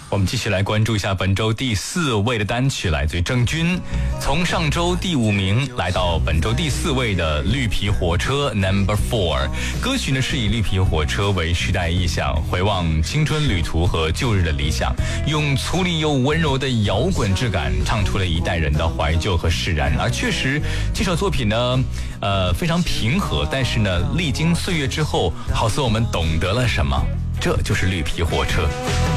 我们继续来关注一下本周第4位的单曲，来自于郑钧。从上周第5名来到本周第4位的绿皮火车 No.4。歌曲呢是以绿皮火车为时代意象，回望青春旅途和旧日的理想，用粗粝又温柔的摇滚质感，唱出了一代人的怀旧和释然。而确实，这首作品呢，非常平和，但是呢，历经岁月之后，好似我们懂得了什么，这就是绿皮火车。